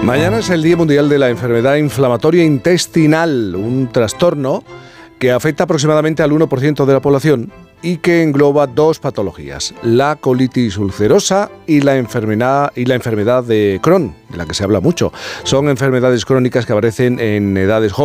Mañana es el Día Mundial de la Enfermedad Inflamatoria Intestinal, un trastorno que afecta aproximadamente al 1% de la población y que engloba dos patologías, la colitis ulcerosa y la enfermedad de Crohn, de la que se habla mucho. Son enfermedades crónicas que aparecen en edades jóvenes